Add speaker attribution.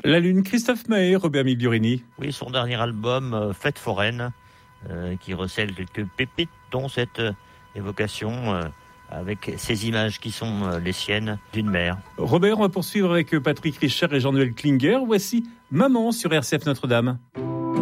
Speaker 1: La Lune, Christophe Mahé, Robert Migliorini.
Speaker 2: Oui, son dernier album, Fête foraine, qui recèle quelques pépites, dont cette évocation avec ces images qui sont les siennes d'une mère.
Speaker 1: Robert, on va poursuivre avec Patrick Richer et Jean-Noël Klinger. Voici Maman sur RCF Notre-Dame.